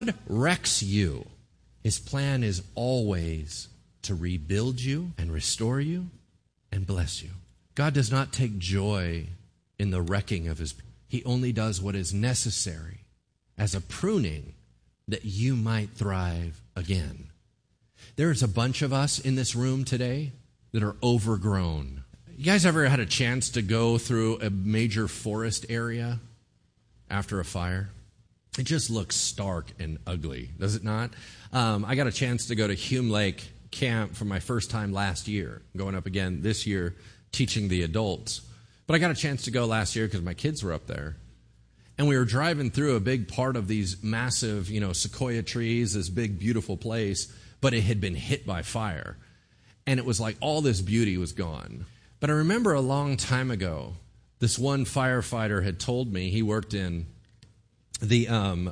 wrecks you, his plan is always to rebuild you and restore you and bless you. God does not take joy in the wrecking of his people. He only does what is necessary as a pruning that you might thrive again. There's a bunch of us in this room today that are overgrown. You guys ever had a chance to go through a major forest area after a fire? It just looks stark and ugly, does it not? I got a chance to go to Hume Lake Camp for my first time last year. I'm going up again this year teaching the adults. But I got a chance to go last year because my kids were up there. And we were driving through a big part of these massive, sequoia trees, this big, beautiful place, but it had been hit by fire. And it was like all this beauty was gone. But I remember a long time ago, this one firefighter had told me, he worked in the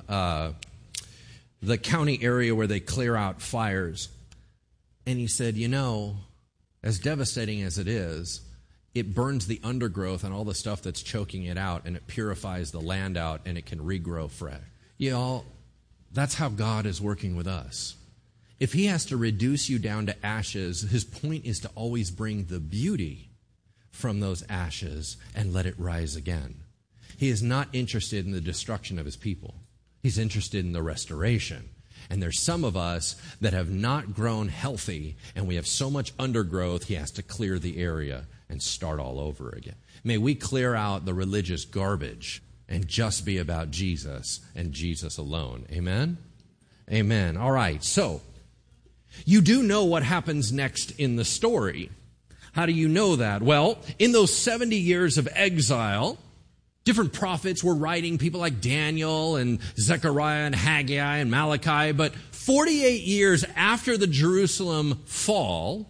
county area where they clear out fires. And he said, as devastating as it is, it burns the undergrowth and all the stuff that's choking it out, and it purifies the land out, and it can regrow fresh. Y'all, that's how God is working with us. If he has to reduce you down to ashes, his point is to always bring the beauty from those ashes and let it rise again. He is not interested in the destruction of his people. He's interested in the restoration. And there's some of us that have not grown healthy, and we have so much undergrowth, he has to clear the area and start all over again. May we clear out the religious garbage and just be about Jesus and Jesus alone. Amen? Amen. All right, so you do know what happens next in the story. How do you know that? Well, in those 70 years of exile, different prophets were writing, people like Daniel and Zechariah and Haggai and Malachi. But 48 years after the Jerusalem fall,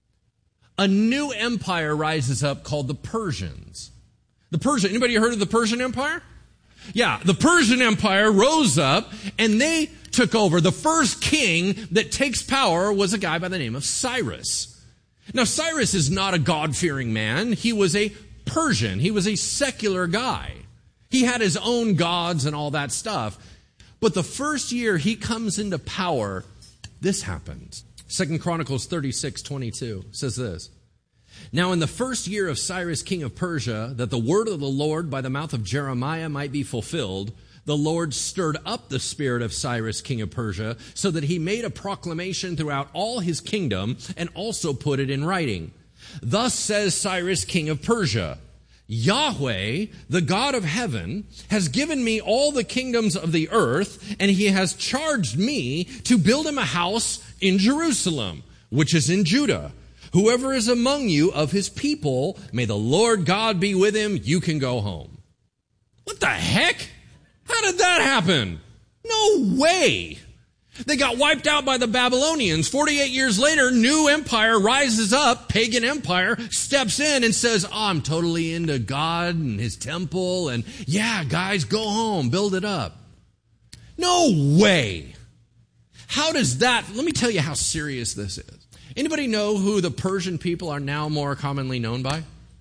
a new empire rises up called the Persians. Anybody heard of the Persian Empire? Yeah, the Persian Empire rose up and they took over. The first king that takes power was a guy by the name of Cyrus. Now, Cyrus is not a God-fearing man. He was a Persian. He was a secular guy. He had his own gods and all that stuff. But the first year he comes into power, this happens. 2 Chronicles 36:22 says this. Now in the first year of Cyrus, king of Persia, that the word of the Lord by the mouth of Jeremiah might be fulfilled, the Lord stirred up the spirit of Cyrus, king of Persia, so that he made a proclamation throughout all his kingdom and also put it in writing. Thus says Cyrus, king of Persia, Yahweh, the God of heaven, has given me all the kingdoms of the earth, and he has charged me to build him a house in Jerusalem, which is in Judah. Whoever is among you of his people, may the Lord God be with him. You can go home. What the heck? How did that happen? No way. They got wiped out by the Babylonians. 48 years later, new empire rises up, pagan empire, steps in and says, I'm totally into God and his temple, and yeah, guys, go home, build it up. No way. How does that, let me tell you how serious this is. Anybody know who the Persian people are now more commonly known by?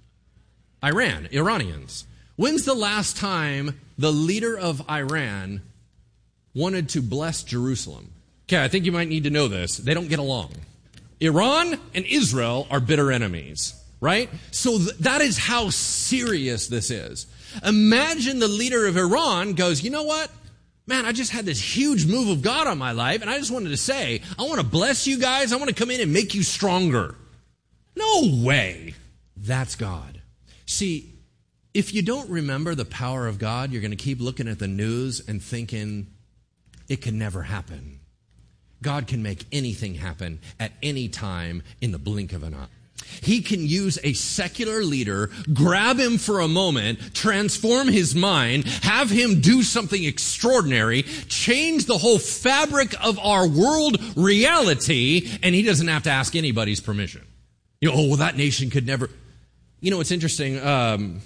Iranians. When's the last time the leader of Iran wanted to bless Jerusalem? Okay, I think you might need to know this. They don't get along. Iran and Israel are bitter enemies, right? So that is how serious this is. Imagine the leader of Iran goes, you know what? Man, I just had this huge move of God on my life, and I just wanted to say, I want to bless you guys. I want to come in and make you stronger. No way. That's God. See, if you don't remember the power of God, you're going to keep looking at the news and thinking, it can never happen. God can make anything happen at any time in the blink of an eye. He can use a secular leader, grab him for a moment, transform his mind, have him do something extraordinary, change the whole fabric of our world reality, and he doesn't have to ask anybody's permission. That nation could never. It's interesting. One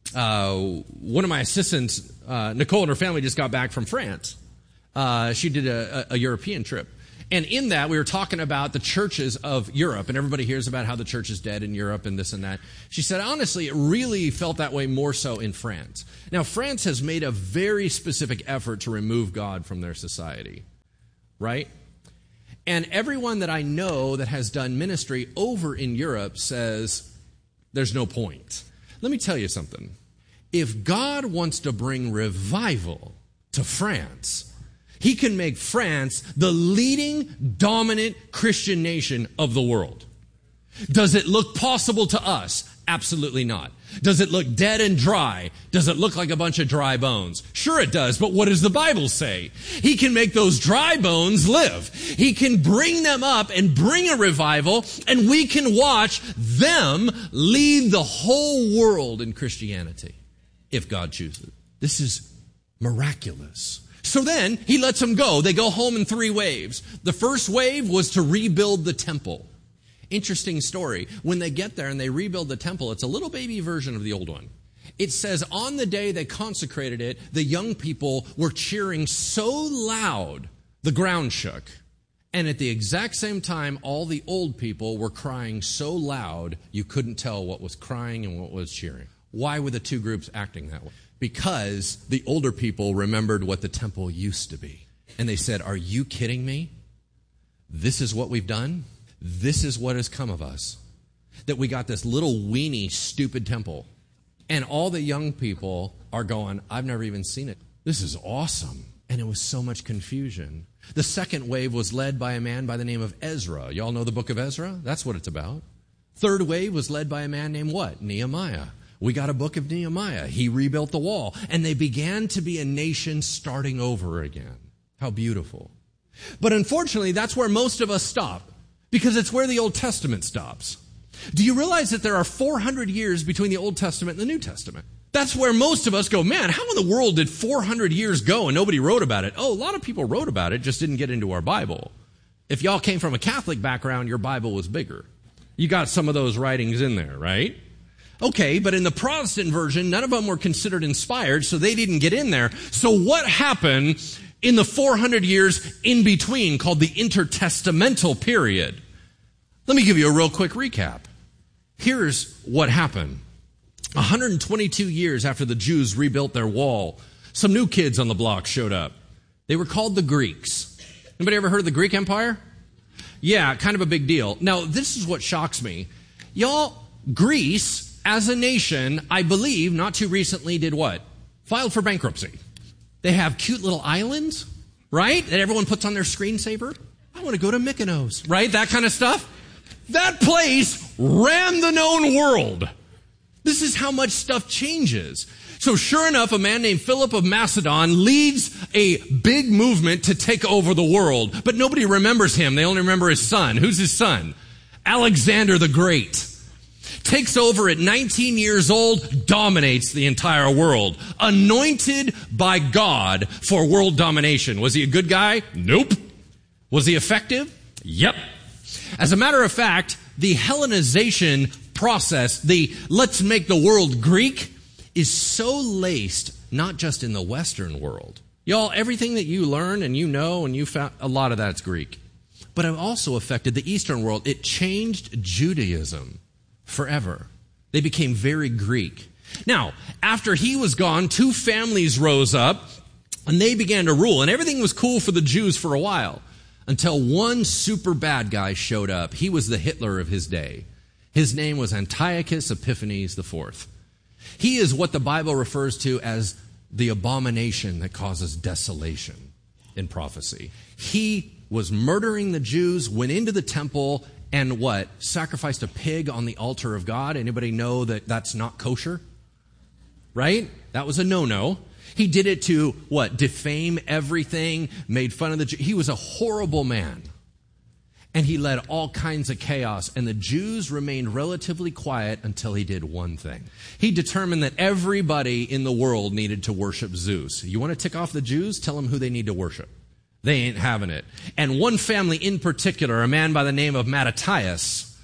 of my assistants, Nicole and her family just got back from France. She did a European trip. And in that, we were talking about the churches of Europe, and everybody hears about how the church is dead in Europe and this and that. She said, honestly, it really felt that way more so in France. Now, France has made a very specific effort to remove God from their society. right? And everyone that I know that has done ministry over in Europe says there's no point. Let me tell you something. If God wants to bring revival to France, he can make France the leading dominant Christian nation of the world. Does it look possible to us? Absolutely not. Does it look dead and dry? Does it look like a bunch of dry bones? Sure it does, but what does the Bible say? He can make those dry bones live. He can bring them up and bring a revival, and we can watch them lead the whole world in Christianity, if God chooses. This is miraculous. So then, he lets them go. They go home in 3 waves. The first wave was to rebuild the temple. Interesting story. When they get there and they rebuild the temple, it's a little baby version of the old one. It says on the day they consecrated it, the young people were cheering so loud, the ground shook. And at the exact same time, all the old people were crying so loud, you couldn't tell what was crying and what was cheering. Why were the 2 groups acting that way? Because the older people remembered what the temple used to be. And they said, are you kidding me? This is what we've done? This is what has come of us. That we got this little weeny, stupid temple. And all the young people are going, I've never even seen it. This is awesome. And it was so much confusion. The second wave was led by a man by the name of Ezra. Y'all know the book of Ezra? That's what it's about. Third wave was led by a man named what? Nehemiah. We got a book of Nehemiah. He rebuilt the wall. And they began to be a nation starting over again. How beautiful. But unfortunately, that's where most of us stop. Because it's where the Old Testament stops. Do you realize that there are 400 years between the Old Testament and the New Testament? That's where most of us go, man, how in the world did 400 years go and nobody wrote about it? Oh, a lot of people wrote about it, just didn't get into our Bible. If y'all came from a Catholic background, your Bible was bigger. You got some of those writings in there, right? Okay, but in the Protestant version, none of them were considered inspired, so they didn't get in there. So what happened in the 400 years in between, called the intertestamental period? Let me give you a real quick recap. Here's what happened. 122 years after the Jews rebuilt their wall, some new kids on the block showed up. They were called the Greeks. Anybody ever heard of the Greek Empire? Yeah, kind of a big deal. Now, this is what shocks me. Y'all, Greece, as a nation, I believe, not too recently did what? Filed for bankruptcy. They have cute little islands, right? That everyone puts on their screensaver. I want to go to Mykonos, right? That kind of stuff. That place ran the known world. This is how much stuff changes. So sure enough, a man named Philip of Macedon leads a big movement to take over the world. But nobody remembers him. They only remember his son. Who's his son? Alexander the Great. Takes over at 19 years old, dominates the entire world. Anointed by God for world domination. Was he a good guy? Nope. Was he effective? Yep. As a matter of fact, the Hellenization process, the let's make the world Greek, is so laced not just in the Western world. Y'all, everything that you learn and you know and you found, a lot of that's Greek. But it also affected the Eastern world. It changed Judaism forever. They became very Greek. Now, after he was gone, 2 families rose up and they began to rule. And everything was cool for the Jews for a while. Until one super bad guy showed up. He was the Hitler of his day. His name was Antiochus Epiphanes IV. He is what the Bible refers to as the abomination that causes desolation in prophecy. He was murdering the Jews, went into the temple, and what? Sacrificed a pig on the altar of God. Anybody know that that's not kosher? Right? That was a no-no. He did it to, what? Defame everything, made fun of the Jews. He was a horrible man. And he led all kinds of chaos. And the Jews remained relatively quiet until he did one thing. He determined that everybody in the world needed to worship Zeus. You want to tick off the Jews? Tell them who they need to worship. They ain't having it. And one family in particular, a man by the name of Mattathias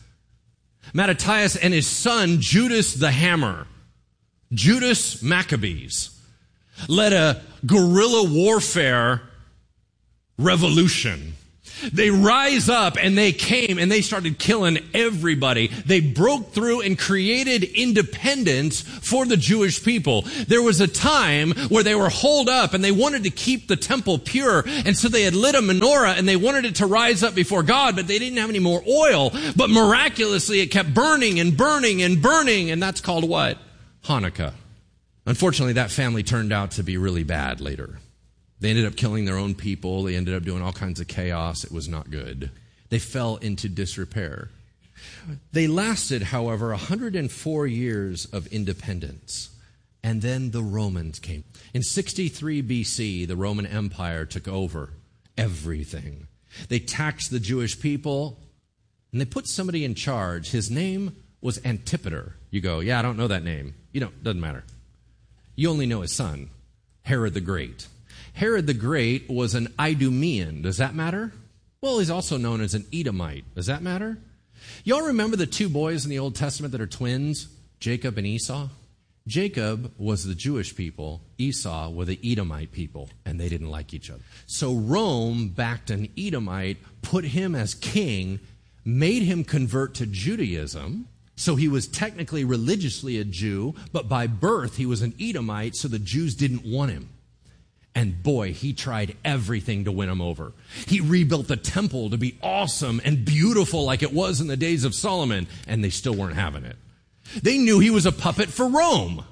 and his son, Judas the Hammer, Judas Maccabees, led a guerrilla warfare revolution. They rise up and they came and they started killing everybody. They broke through and created independence for the Jewish people. There was a time where they were holed up and they wanted to keep the temple pure. And so they had lit a menorah and they wanted it to rise up before God, but they didn't have any more oil. But miraculously it kept burning and burning and burning. And that's called what? Hanukkah. Unfortunately, that family turned out to be really bad later. They ended up killing their own people. They ended up doing all kinds of chaos. It was not good. They fell into disrepair. They lasted, however, 104 years of independence. And then the Romans came. In 63 BC, the Roman Empire took over everything. They taxed the Jewish people, and they put somebody in charge. His name was Antipater. You go, yeah, I don't know that name. Doesn't matter. You only know his son, Herod the Great. Herod the Great was an Idumean. Does that matter? Well, he's also known as an Edomite. Does that matter? Y'all remember the two boys in the Old Testament that are twins, Jacob and Esau? Jacob was the Jewish people. Esau were the Edomite people, and they didn't like each other. So Rome backed an Edomite, put him as king, made him convert to Judaism. So he was technically religiously a Jew, but by birth he was an Edomite, so the Jews didn't want him. And boy, he tried everything to win them over. He rebuilt the temple to be awesome and beautiful like it was in the days of Solomon, and they still weren't having it. They knew he was a puppet for Rome.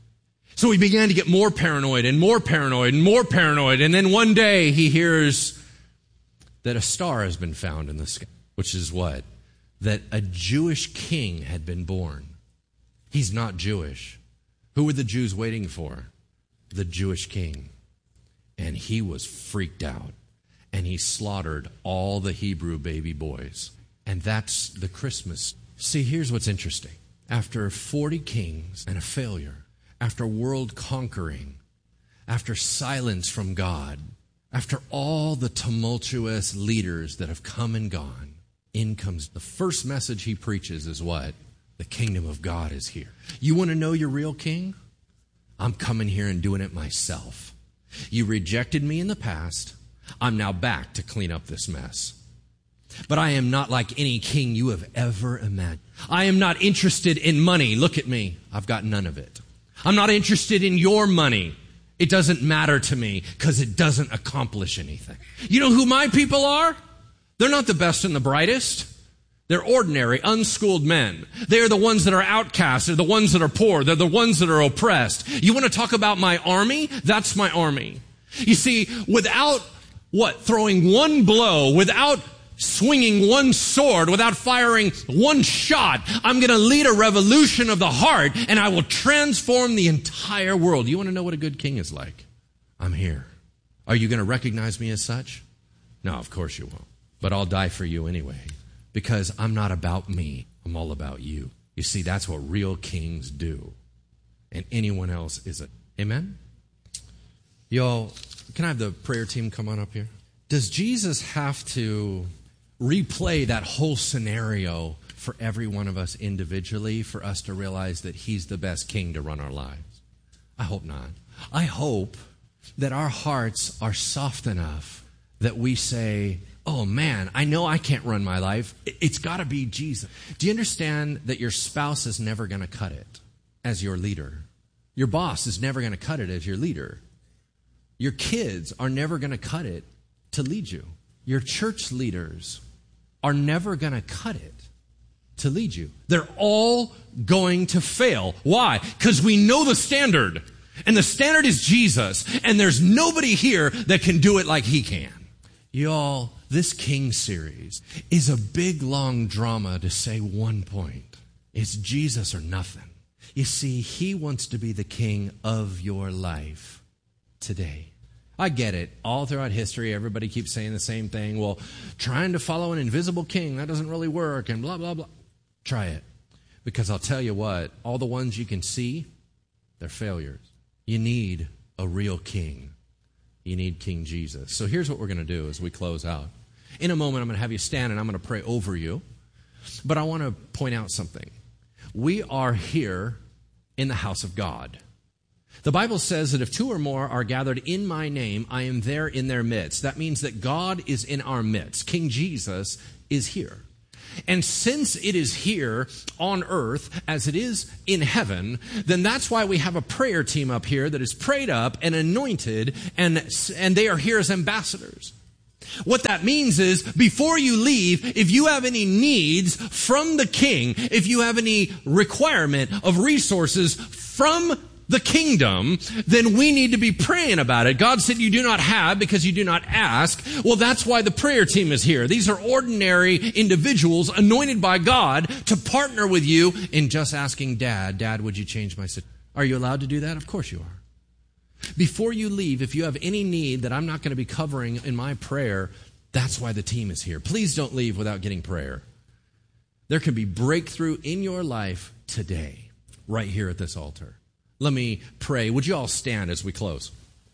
So he began to get more paranoid and more paranoid and more paranoid, and then one day he hears that a star has been found in the sky, which is what? That a Jewish king had been born. He's not Jewish. Who were the Jews waiting for? The Jewish king. And he was freaked out. And he slaughtered all the Hebrew baby boys. And that's the Christmas. See, here's what's interesting. After 40 kings and a failure, after world conquering, after silence from God, after all the tumultuous leaders that have come and gone, in comes the first message he preaches is what? The kingdom of God is here. You want to know your real king? I'm coming here and doing it myself. You rejected me in the past. I'm now back to clean up this mess. But I am not like any king you have ever imagined. I am not interested in money. Look at me. I've got none of it. I'm not interested in your money. It doesn't matter to me because it doesn't accomplish anything. You know who my people are? They're not the best and the brightest. They're ordinary, unschooled men. They are the ones that are outcasts. They're the ones that are poor. They're the ones that are oppressed. You want to talk about my army? That's my army. You see, without throwing one blow, without swinging one sword, without firing one shot, I'm going to lead a revolution of the heart, and I will transform the entire world. You want to know what a good king is like? I'm here. Are you going to recognize me as such? No, of course you won't. But I'll die for you anyway. Because I'm not about me. I'm all about you. You see, that's what real kings do. And anyone else isn't. Amen? Y'all, can I have the prayer team come on up here? Does Jesus have to replay that whole scenario for every one of us individually for us to realize that he's the best king to run our lives? I hope not. I hope that our hearts are soft enough that we say, oh man, I know I can't run my life. It's got to be Jesus. Do you understand that your spouse is never going to cut it as your leader? Your boss is never going to cut it as your leader. Your kids are never going to cut it to lead you. Your church leaders are never going to cut it to lead you. They're all going to fail. Why? Because we know the standard. And the standard is Jesus. And there's nobody here that can do it like he can. Y'all, this King series is a big, long drama to say one point. It's Jesus or nothing. You see, he wants to be the king of your life today. I get it. All throughout history, everybody keeps saying the same thing. Well, trying to follow an invisible king, that doesn't really work, and blah, blah, blah. Try it. Because I'll tell you what, all the ones you can see, they're failures. You need a real king. You need King Jesus. So here's what we're going to do as we close out. In a moment, I'm going to have you stand and I'm going to pray over you. But I want to point out something. We are here in the house of God. The Bible says that if 2 or more are gathered in my name, I am there in their midst. That means that God is in our midst. King Jesus is here. And since it is here on earth as it is in heaven, then that's why we have a prayer team up here that is prayed up and anointed, and they are here as ambassadors. What that means is, before you leave, if you have any needs from the king, if you have any requirement of resources from the kingdom, then we need to be praying about it. God said you do not have because you do not ask. Well, that's why the prayer team is here. These are ordinary individuals anointed by God to partner with you in just asking Dad, would you change my situation? Are you allowed to do that? Of course you are. Before you leave, if you have any need that I'm not going to be covering in my prayer, that's why the team is here. Please don't leave without getting prayer. There can be breakthrough in your life today, right here at this altar. Let me pray. Would you all stand as we close?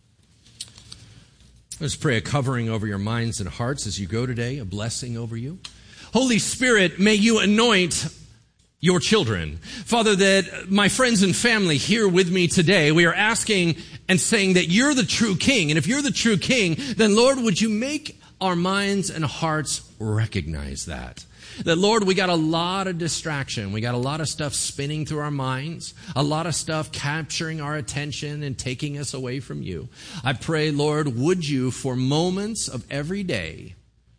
Let's pray a covering over your minds and hearts as you go today, a blessing over you. Holy Spirit, may you anoint your children. Father, that my friends and family here with me today, we are asking and saying that you're the true King. And if you're the true King, then Lord, would you make our minds and hearts recognize that? That, Lord, we got a lot of distraction. We got a lot of stuff spinning through our minds, a lot of stuff capturing our attention and taking us away from you. I pray, Lord, would you, for moments of every day,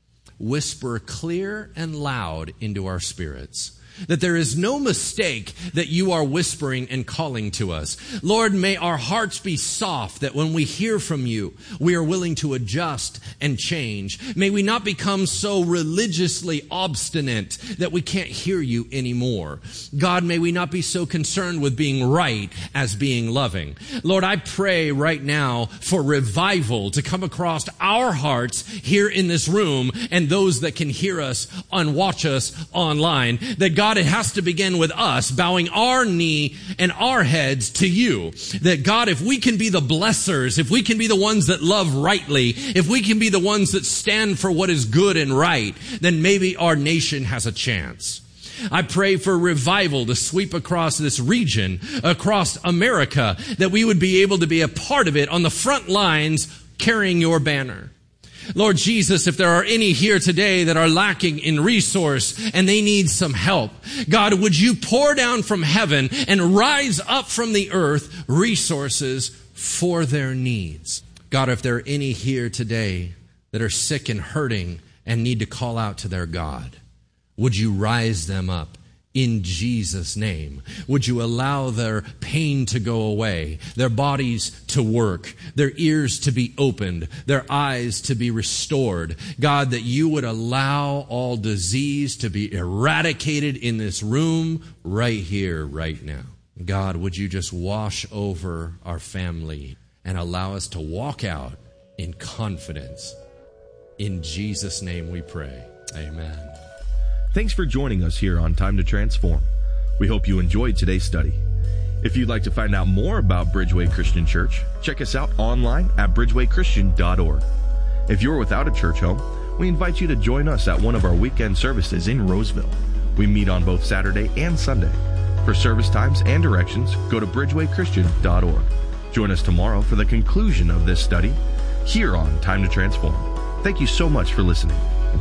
whisper clear and loud into our spirits, that there is no mistake that you are whispering and calling to us. Lord, may our hearts be soft, that when we hear from you, we are willing to adjust and change. May we not become so religiously obstinate that we can't hear you anymore. God, may we not be so concerned with being right as being loving. Lord, I pray right now for revival to come across our hearts here in this room and those that can hear us and watch us online. That God, it has to begin with us bowing our knee and our heads to you. That God, if we can be the blessers, if we can be the ones that love rightly, if we can be the ones that stand for what is good and right, then maybe our nation has a chance. I pray for revival to sweep across this region, across America, that we would be able to be a part of it on the front lines carrying your banner. Lord Jesus, if there are any here today that are lacking in resource and they need some help, God, would you pour down from heaven and rise up from the earth resources for their needs? God, if there are any here today that are sick and hurting and need to call out to their God, would you rise them up? In Jesus' name, would you allow their pain to go away, their bodies to work, their ears to be opened, their eyes to be restored? God, that you would allow all disease to be eradicated in this room right here, right now. God, would you just wash over our family and allow us to walk out in confidence. In Jesus' name we pray. Amen. Thanks for joining us here on Time to Transform. We hope you enjoyed today's study. If you'd like to find out more about Bridgeway Christian Church, check us out online at bridgewaychristian.org. If you're without a church home, we invite you to join us at one of our weekend services in Roseville. We meet on both Saturday and Sunday. For service times and directions, go to bridgewaychristian.org. Join us tomorrow for the conclusion of this study here on Time to Transform. Thank you so much for listening.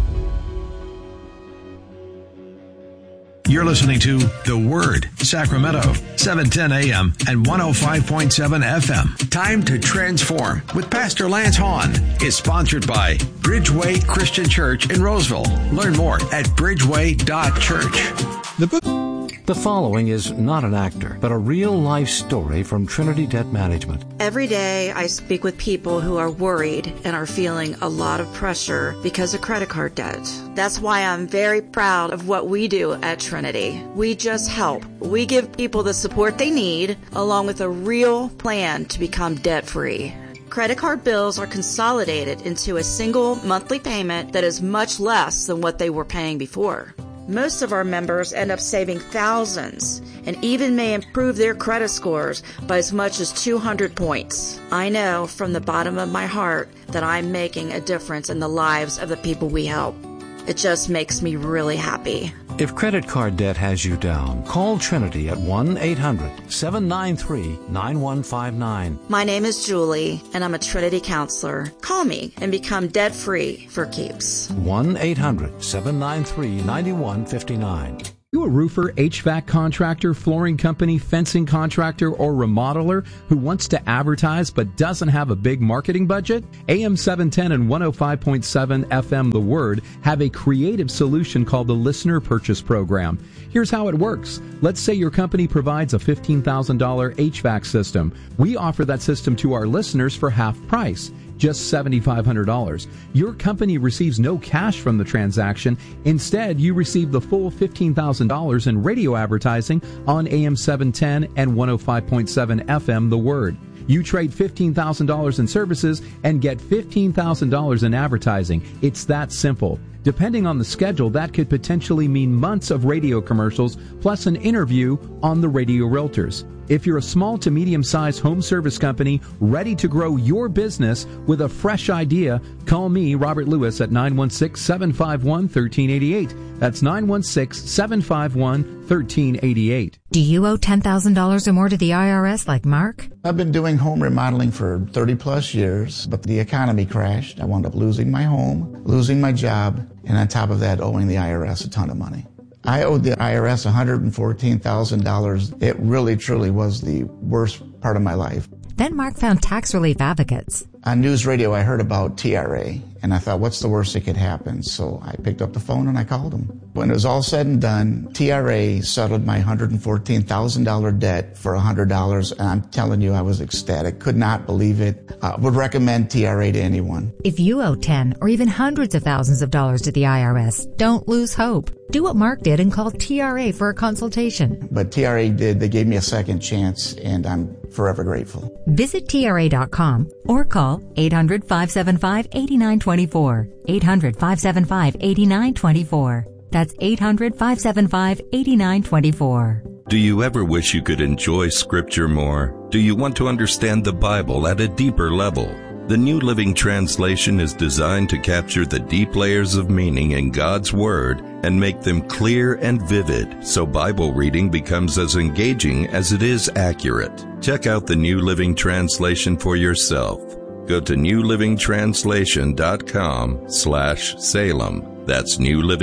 You're listening to The Word, Sacramento, 710 AM and 105.7 FM. Time to Transform with Pastor Lance Hahn is sponsored by Bridgeway Christian Church in Roseville. Learn more at bridgeway.church. The following is not an actor, but a real-life story from Trinity Debt Management. Every day I speak with people who are worried and are feeling a lot of pressure because of credit card debt. That's why I'm very proud of what we do at Trinity. We just help. We give people the support they need, along with a real plan to become debt-free. Credit card bills are consolidated into a single monthly payment that is much less than what they were paying before. Most of our members end up saving thousands and even may improve their credit scores by as much as 200 points. I know from the bottom of my heart that I'm making a difference in the lives of the people we help. It just makes me really happy. If credit card debt has you down, call Trinity at 1-800-793-9159. My name is Julie, and I'm a Trinity counselor. Call me and become debt-free for keeps. 1-800-793-9159. You a roofer, HVAC contractor, flooring company, fencing contractor, or remodeler who wants to advertise but doesn't have a big marketing budget? AM 710 and 105.7 FM The Word have a creative solution called the Listener Purchase Program. Here's how it works. Let's say your company provides a $15,000 HVAC system. We offer that system to our listeners for half price. Just $7,500. Your company receives no cash from the transaction. Instead, you receive the full $15,000 in radio advertising on AM 710 and 105.7 FM The Word. You trade $15,000 in services and get $15,000 in advertising. It's that simple. Depending on the schedule, that could potentially mean months of radio commercials plus an interview on the Radio Realtors. If you're a small to medium-sized home service company ready to grow your business with a fresh idea, call me, Robert Lewis, at 916-751-1388. That's 916-751-1388. Do you owe $10,000 or more to the IRS like Mark? I've been doing home remodeling for 30 plus years, but the economy crashed. I wound up losing my home, losing my job, and on top of that, owing the IRS a ton of money. I owed the IRS $114,000. It really, truly was the worst part of my life. Then Mark found Tax Relief Advocates. On news radio, I heard about TRA, and I thought, what's the worst that could happen? So I picked up the phone and I called them. When it was all said and done, TRA settled my $114,000 debt for $100, and I'm telling you, I was ecstatic. Could not believe it. Would recommend TRA to anyone. If you owe 10 or even hundreds of thousands of dollars to the IRS, don't lose hope. Do what Mark did and call TRA for a consultation. But TRA did. They gave me a second chance, and I'm forever grateful. Visit TRA.com or call 800-575-8924. 800-575-8924. That's 800-575-8924. Do you ever wish you could enjoy Scripture more? Do you want to understand the Bible at a deeper level? The New Living Translation is designed to capture the deep layers of meaning in God's Word and make them clear and vivid, so Bible reading becomes as engaging as it is accurate. Check out the New Living Translation for yourself. Go to newlivingtranslation.com/Salem. That's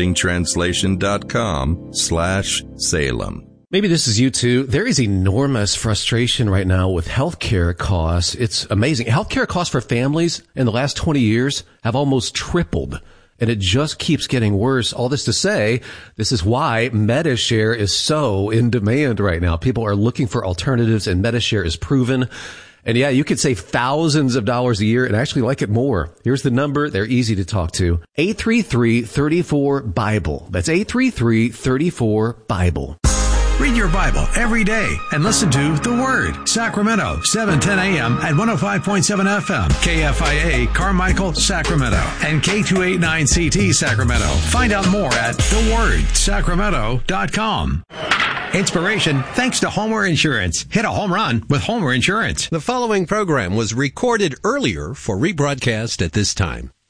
newlivingtranslation.com/Salem. Maybe this is you too. There is enormous frustration right now with healthcare costs. It's amazing. Healthcare costs for families in the last 20 years have almost tripled, and it just keeps getting worse. All this to say, this is why Medi-Share is so in demand right now. People are looking for alternatives, and Medi-Share is proven. And yeah, you could save thousands of dollars a year and actually like it more. Here's the number. They're easy to talk to. 833-34-BIBLE. That's 833-34-BIBLE. Read your Bible every day and listen to The Word. Sacramento, 710 AM and 105.7 FM. KFIA, Carmichael, Sacramento. And K289CT, Sacramento. Find out more at thewordsacramento.com. Inspiration thanks to Homer Insurance. Hit a home run with Homer Insurance. The following program was recorded earlier for rebroadcast at this time.